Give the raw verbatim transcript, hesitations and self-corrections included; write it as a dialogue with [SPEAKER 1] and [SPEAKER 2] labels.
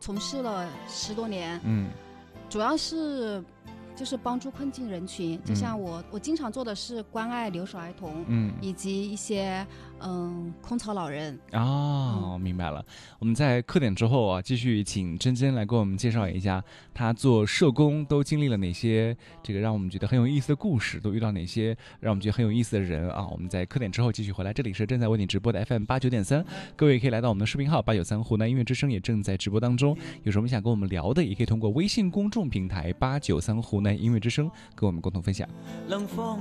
[SPEAKER 1] 从事了十多年，
[SPEAKER 2] 嗯，
[SPEAKER 1] 主要是就是帮助困境人群，就像我、嗯、我经常做的是关爱留守儿童，嗯，以及一些嗯空巢老人。
[SPEAKER 2] 哦、嗯，明白了。我们在课点之后啊，继续请珍珍来给我们介绍一下，她做社工都经历了哪些这个让我们觉得很有意思的故事，都遇到哪些让我们觉得很有意思的人啊。我们在课点之后继续回来，这里是正在为你直播的 F M 八九点三，各位可以来到我们的视频号八九三湖南音乐之声，也正在直播当中。有什么想跟我们聊的，也可以通过微信公众平台八九三湖南音乐之声跟我们共同分享。冷风